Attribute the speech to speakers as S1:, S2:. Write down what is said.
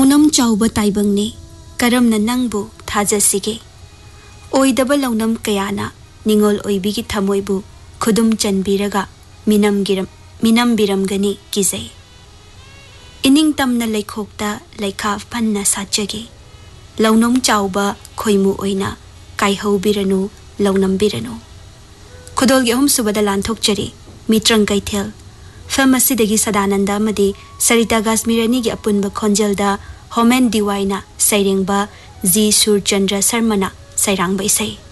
S1: लौनम Chaoba ताइबंगने करमना नंगबु थाजसिगे ओइदबा लौनम कयाना निंगोल ओइबिगी थमोइबु खुदुम चनबिरगा minim बिरमगनी किजै inning तमना लेखोक्ता लेखा फन्ना साचगे लौनम Chaoba खोइमु ओइना काइहौबिरनु लौनम बिरनु खुदोलगी अहुम सुबदा लांथोकचरी मित्रंग कैथेल film असिदगी Sadananda अमदी सरिता गास्मीरानी की अपुनबा खोंजलदा होमेन दिवाइना सैरेंगबा जी सूरचंद्र शर्मना सैरांगबा इसै